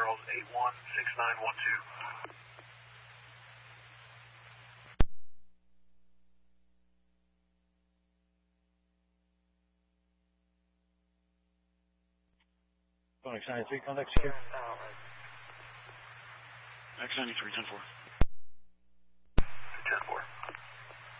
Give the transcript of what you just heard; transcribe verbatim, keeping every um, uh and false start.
Charles, eight one six nine one two. Phoenix ninety-three, contact secure. X ninety-three, ten four. ten four.